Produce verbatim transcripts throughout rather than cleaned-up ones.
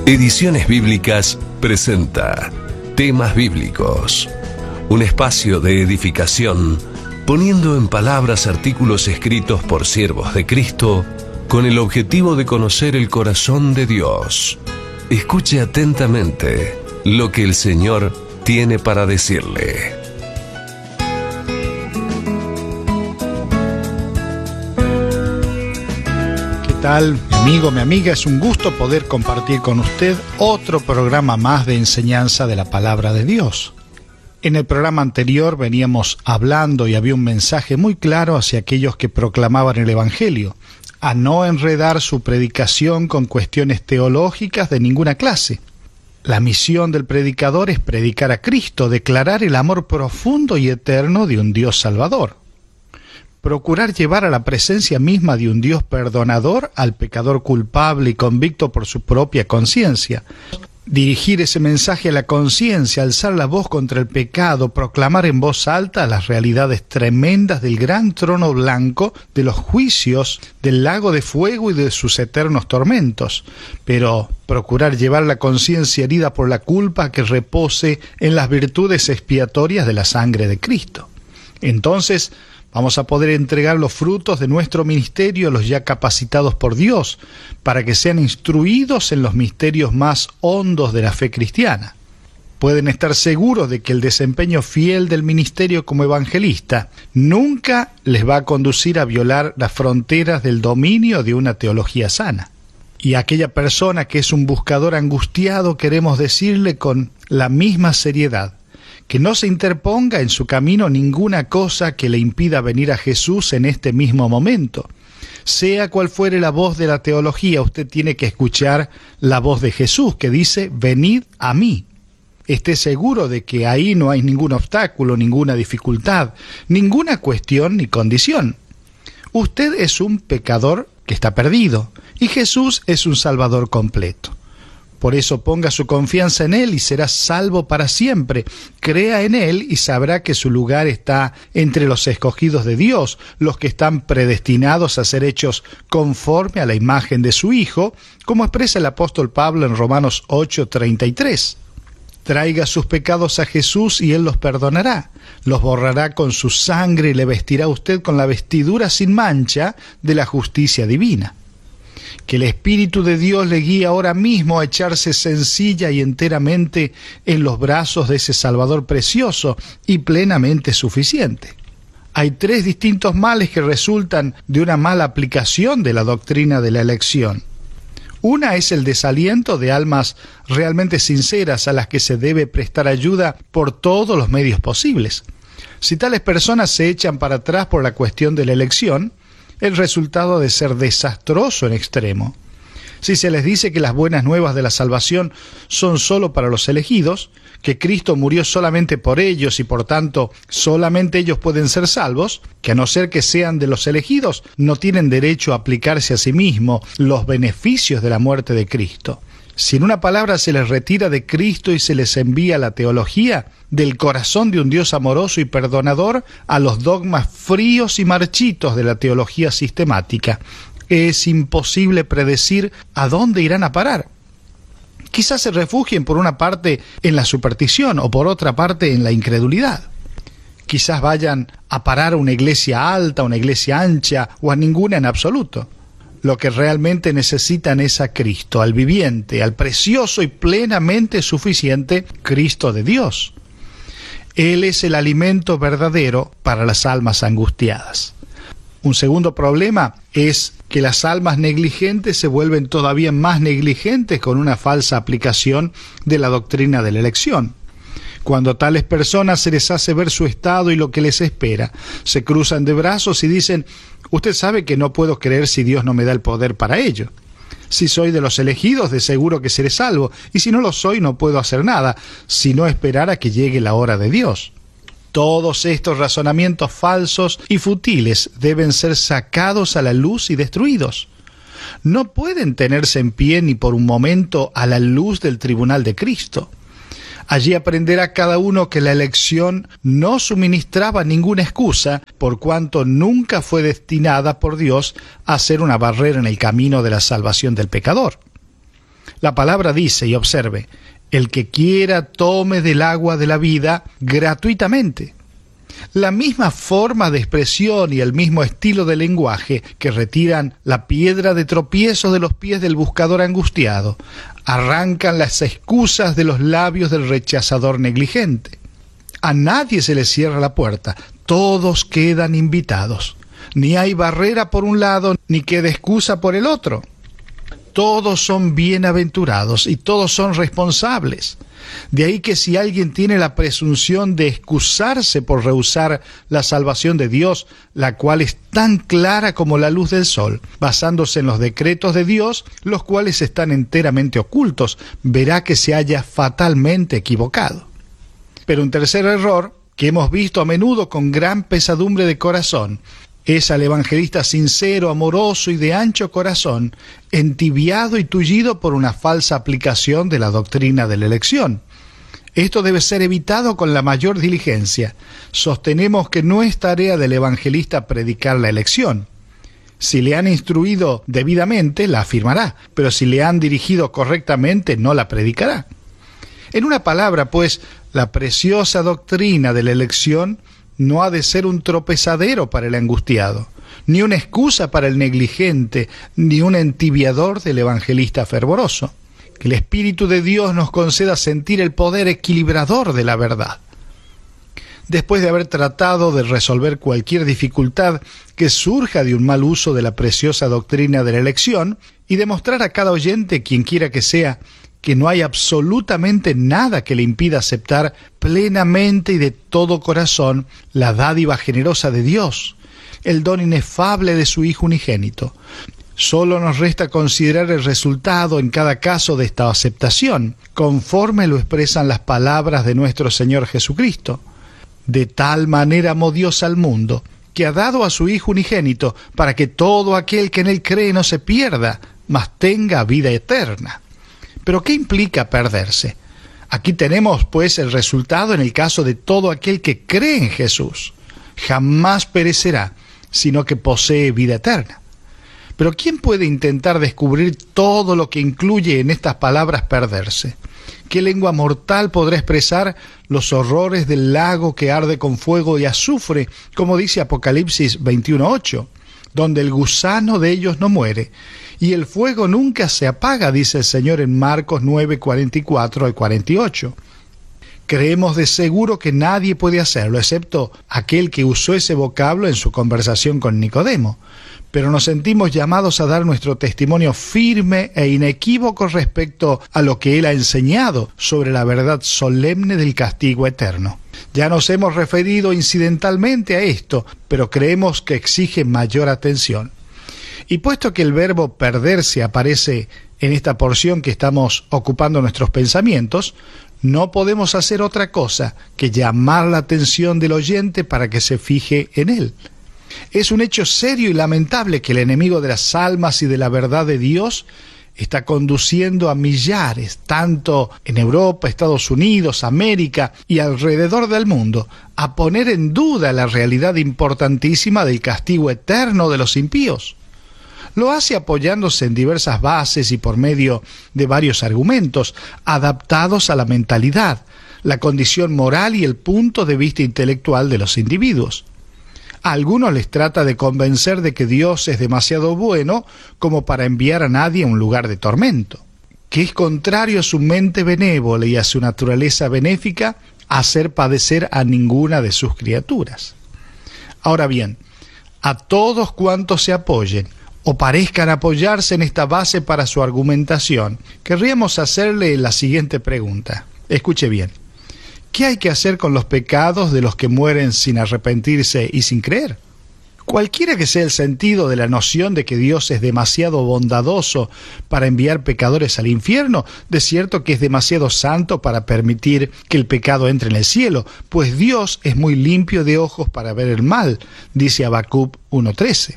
Ediciones Bíblicas presenta Temas Bíblicos, un espacio de edificación poniendo en palabras artículos escritos por siervos de Cristo con el objetivo de conocer el corazón de Dios. Escuche atentamente lo que el Señor tiene para decirle. ¿Qué tal, mi amigo, mi amiga? Es un gusto poder compartir con usted otro programa más de enseñanza de la palabra de Dios. En el programa anterior veníamos hablando y había un mensaje muy claro hacia aquellos que proclamaban el Evangelio, a no enredar su predicación con cuestiones teológicas de ninguna clase. La misión del predicador es predicar a Cristo, declarar el amor profundo y eterno de un Dios salvador. Procurar llevar a la presencia misma de un Dios perdonador al pecador culpable y convicto por su propia conciencia. Dirigir ese mensaje a la conciencia, alzar la voz contra el pecado, proclamar en voz alta las realidades tremendas del gran trono blanco, de los juicios, del lago de fuego y de sus eternos tormentos. Pero procurar llevar la conciencia herida por la culpa que repose en las virtudes expiatorias de la sangre de Cristo. Entonces, vamos a poder entregar los frutos de nuestro ministerio a los ya capacitados por Dios, para que sean instruidos en los misterios más hondos de la fe cristiana. Pueden estar seguros de que el desempeño fiel del ministerio como evangelista nunca les va a conducir a violar las fronteras del dominio de una teología sana. Y a aquella persona que es un buscador angustiado queremos decirle con la misma seriedad, que no se interponga en su camino ninguna cosa que le impida venir a Jesús en este mismo momento. Sea cual fuere la voz de la teología, usted tiene que escuchar la voz de Jesús, que dice, venid a mí. Esté seguro de que ahí no hay ningún obstáculo, ninguna dificultad, ninguna cuestión ni condición. Usted es un pecador que está perdido, y Jesús es un Salvador completo. Por eso ponga su confianza en Él y será salvo para siempre. Crea en Él y sabrá que su lugar está entre los escogidos de Dios, los que están predestinados a ser hechos conforme a la imagen de su Hijo, como expresa el apóstol Pablo en Romanos ocho treinta y tres. Traiga sus pecados a Jesús y Él los perdonará. Los borrará con su sangre y le vestirá a usted con la vestidura sin mancha de la justicia divina. Que el Espíritu de Dios le guíe ahora mismo a echarse sencilla y enteramente en los brazos de ese Salvador precioso y plenamente suficiente. Hay tres distintos males que resultan de una mala aplicación de la doctrina de la elección. Una es el desaliento de almas realmente sinceras a las que se debe prestar ayuda por todos los medios posibles. Si tales personas se echan para atrás por la cuestión de la elección, el resultado ha de ser desastroso en extremo. Si se les dice que las buenas nuevas de la salvación son solo para los elegidos, que Cristo murió solamente por ellos y por tanto solamente ellos pueden ser salvos, que a no ser que sean de los elegidos, no tienen derecho a aplicarse a sí mismos los beneficios de la muerte de Cristo. Si en una palabra se les retira de Cristo y se les envía la teología del corazón de un Dios amoroso y perdonador a los dogmas fríos y marchitos de la teología sistemática, es imposible predecir a dónde irán a parar. Quizás se refugien por una parte en la superstición o por otra parte en la incredulidad. Quizás vayan a parar a una iglesia alta, una iglesia ancha o a ninguna en absoluto. Lo que realmente necesitan es a Cristo, al viviente, al precioso y plenamente suficiente Cristo de Dios. Él es el alimento verdadero para las almas angustiadas. Un segundo problema es que las almas negligentes se vuelven todavía más negligentes con una falsa aplicación de la doctrina de la elección. Cuando a tales personas se les hace ver su estado y lo que les espera, se cruzan de brazos y dicen, usted sabe que no puedo creer si Dios no me da el poder para ello. Si soy de los elegidos, de seguro que seré salvo, y si no lo soy, no puedo hacer nada, sino esperar a que llegue la hora de Dios. Todos estos razonamientos falsos y futiles deben ser sacados a la luz y destruidos. No pueden tenerse en pie ni por un momento a la luz del tribunal de Cristo. Allí aprenderá cada uno que la elección no suministraba ninguna excusa, por cuanto nunca fue destinada por Dios a ser una barrera en el camino de la salvación del pecador. La palabra dice, y observe, el que quiera tome del agua de la vida gratuitamente. La misma forma de expresión y el mismo estilo de lenguaje que retiran la piedra de tropiezo de los pies del buscador angustiado, arrancan las excusas de los labios del rechazador negligente. A nadie se le cierra la puerta, todos quedan invitados. Ni hay barrera por un lado, ni queda excusa por el otro. Todos son bienaventurados y todos son responsables. De ahí que si alguien tiene la presunción de excusarse por rehusar la salvación de Dios, la cual es tan clara como la luz del sol, basándose en los decretos de Dios, los cuales están enteramente ocultos, verá que se haya fatalmente equivocado. Pero un tercer error, que hemos visto a menudo con gran pesadumbre de corazón, es al evangelista sincero, amoroso y de ancho corazón, entibiado y tullido por una falsa aplicación de la doctrina de la elección. Esto debe ser evitado con la mayor diligencia. Sostenemos que no es tarea del evangelista predicar la elección. Si le han instruido debidamente, la afirmará, pero si le han dirigido correctamente, no la predicará. En una palabra, pues, la preciosa doctrina de la elección no ha de ser un tropezadero para el angustiado, ni una excusa para el negligente, ni un entibiador del evangelista fervoroso. Que el Espíritu de Dios nos conceda sentir el poder equilibrador de la verdad. Después de haber tratado de resolver cualquier dificultad que surja de un mal uso de la preciosa doctrina de la elección, y demostrar a cada oyente, quien quiera que sea, que no hay absolutamente nada que le impida aceptar plenamente y de todo corazón la dádiva generosa de Dios, el don inefable de su Hijo unigénito. Solo nos resta considerar el resultado en cada caso de esta aceptación, conforme lo expresan las palabras de nuestro Señor Jesucristo. De tal manera amó Dios al mundo, que ha dado a su Hijo unigénito, para que todo aquel que en él cree no se pierda, mas tenga vida eterna. ¿Pero qué implica perderse? Aquí tenemos, pues, el resultado en el caso de todo aquel que cree en Jesús. Jamás perecerá, sino que posee vida eterna. Pero ¿quién puede intentar descubrir todo lo que incluye en estas palabras perderse? ¿Qué lengua mortal podrá expresar los horrores del lago que arde con fuego y azufre, como dice Apocalipsis veintiuno ocho, donde el gusano de ellos no muere, y el fuego nunca se apaga, dice el Señor en Marcos nueve, cuarenta y cuatro al cuarenta y ocho. Creemos de seguro que nadie puede hacerlo, excepto aquel que usó ese vocablo en su conversación con Nicodemo. Pero nos sentimos llamados a dar nuestro testimonio firme e inequívoco respecto a lo que Él ha enseñado sobre la verdad solemne del castigo eterno. Ya nos hemos referido incidentalmente a esto, pero creemos que exige mayor atención. Y puesto que el verbo perderse aparece en esta porción que estamos ocupando nuestros pensamientos, no podemos hacer otra cosa que llamar la atención del oyente para que se fije en él. Es un hecho serio y lamentable que el enemigo de las almas y de la verdad de Dios está conduciendo a millares, tanto en Europa, Estados Unidos, América y alrededor del mundo, a poner en duda la realidad importantísima del castigo eterno de los impíos. Lo hace apoyándose en diversas bases y por medio de varios argumentos, adaptados a la mentalidad, la condición moral y el punto de vista intelectual de los individuos. A algunos les trata de convencer de que Dios es demasiado bueno como para enviar a nadie a un lugar de tormento, que es contrario a su mente benévola y a su naturaleza benéfica hacer padecer a ninguna de sus criaturas. Ahora bien, a todos cuantos se apoyen o parezcan apoyarse en esta base para su argumentación, querríamos hacerle la siguiente pregunta. Escuche bien. ¿Qué hay que hacer con los pecados de los que mueren sin arrepentirse y sin creer? Cualquiera que sea el sentido de la noción de que Dios es demasiado bondadoso para enviar pecadores al infierno, de cierto que es demasiado santo para permitir que el pecado entre en el cielo, pues Dios es muy limpio de ojos para ver el mal, dice Habacuc uno trece.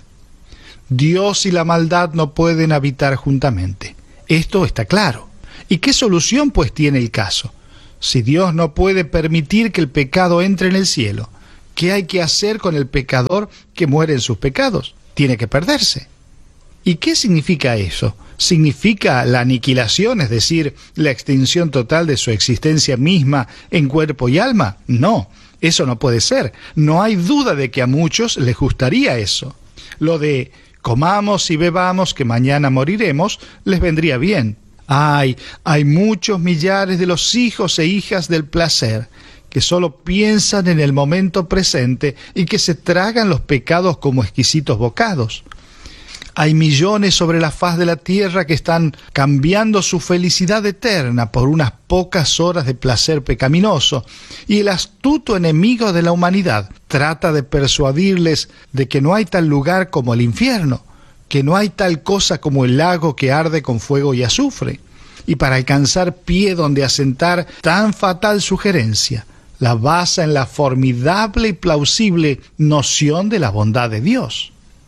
Dios y la maldad no pueden habitar juntamente. Esto está claro. ¿Y qué solución pues tiene el caso? Si Dios no puede permitir que el pecado entre en el cielo, ¿qué hay que hacer con el pecador que muere en sus pecados? Tiene que perderse. ¿Y qué significa eso? ¿Significa la aniquilación, es decir, la extinción total de su existencia misma en cuerpo y alma? No, eso no puede ser. No hay duda de que a muchos les gustaría eso. Lo de comamos y bebamos que mañana moriremos les vendría bien. Ay, hay muchos millares de los hijos e hijas del placer que solo piensan en el momento presente y que se tragan los pecados como exquisitos bocados. Hay millones sobre la faz de la tierra que están cambiando su felicidad eterna por unas pocas horas de placer pecaminoso, y el astuto enemigo de la humanidad trata de persuadirles de que no hay tal lugar como el infierno, que no hay tal cosa como el lago que arde con fuego y azufre. Y para alcanzar pie donde asentar tan fatal sugerencia, la basa en la formidable y plausible noción de la bondad de Dios.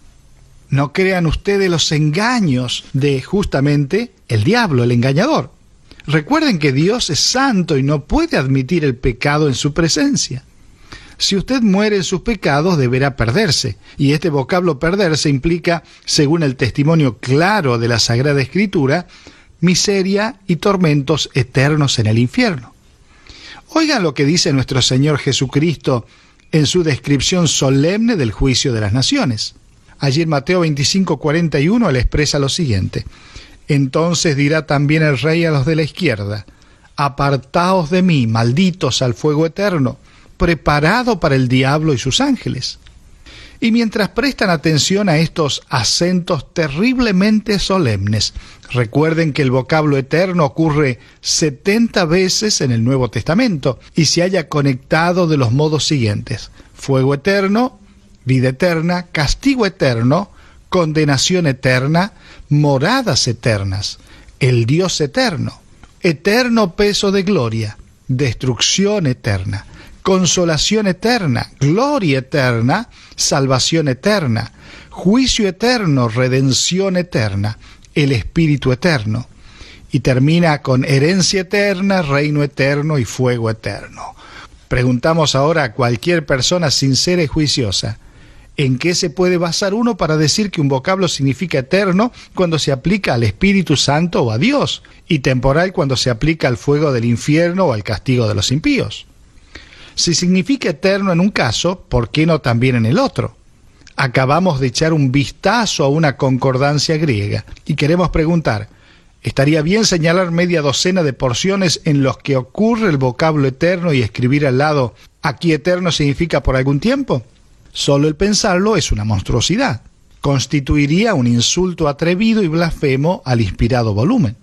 No crean ustedes los engaños de justamente el diablo, el engañador. Recuerden que Dios es santo y no puede admitir el pecado en su presencia. Si usted muere en sus pecados, deberá perderse. Y este vocablo perderse implica, según el testimonio claro de la Sagrada Escritura, miseria y tormentos eternos en el infierno. Oigan lo que dice nuestro Señor Jesucristo en su descripción solemne del juicio de las naciones. Allí en Mateo veinticinco, cuarenta y uno, él expresa lo siguiente: entonces dirá también el rey a los de la izquierda: apartaos de mí, malditos, al fuego eterno, preparado para el diablo y sus ángeles. Y mientras prestan atención a estos acentos terriblemente solemnes, recuerden que el vocablo eterno ocurre setenta veces en el Nuevo Testamento y se halla conectado de los modos siguientes: fuego eterno, vida eterna, castigo eterno, condenación eterna, moradas eternas, el Dios eterno, eterno peso de gloria, destrucción eterna, consolación eterna, gloria eterna, salvación eterna, juicio eterno, redención eterna, el Espíritu eterno. Y termina con herencia eterna, reino eterno y fuego eterno. Preguntamos ahora a cualquier persona sincera y juiciosa: ¿en qué se puede basar uno para decir que un vocablo significa eterno cuando se aplica al Espíritu Santo o a Dios, y temporal cuando se aplica al fuego del infierno o al castigo de los impíos? Si significa eterno en un caso, ¿por qué no también en el otro? Acabamos de echar un vistazo a una concordancia griega y queremos preguntar: ¿estaría bien señalar media docena de porciones en los que ocurre el vocablo eterno y escribir al lado: aquí eterno significa por algún tiempo? Solo el pensarlo es una monstruosidad. Constituiría un insulto atrevido y blasfemo al inspirado volumen.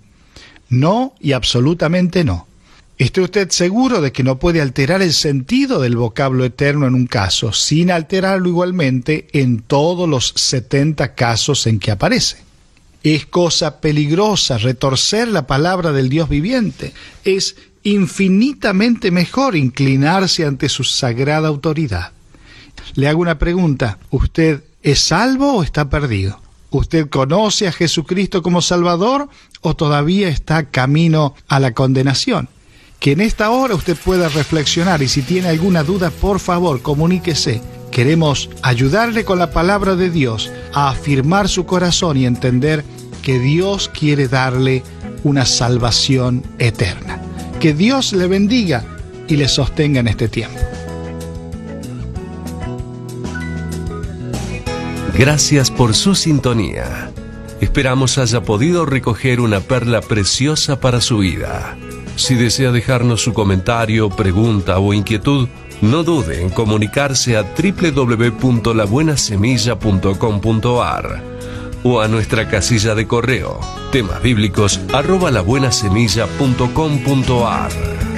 No y absolutamente no. ¿Esté usted seguro de que no puede alterar el sentido del vocablo eterno en un caso, sin alterarlo igualmente en todos los setenta casos en que aparece? Es cosa peligrosa retorcer la palabra del Dios viviente. Es infinitamente mejor inclinarse ante su sagrada autoridad. Le hago una pregunta: ¿usted es salvo o está perdido? ¿Usted conoce a Jesucristo como Salvador o todavía está camino a la condenación? Que en esta hora usted pueda reflexionar, y si tiene alguna duda, por favor, comuníquese. Queremos ayudarle con la palabra de Dios a afirmar su corazón y entender que Dios quiere darle una salvación eterna. Que Dios le bendiga y le sostenga en este tiempo. Gracias por su sintonía. Esperamos haya podido recoger una perla preciosa para su vida. Si desea dejarnos su comentario, pregunta o inquietud, no dude en comunicarse a doble u doble u doble u punto la buena semilla punto com punto a r o a nuestra casilla de correo temasbíblicos arroba labuenasemilla punto com punto a r.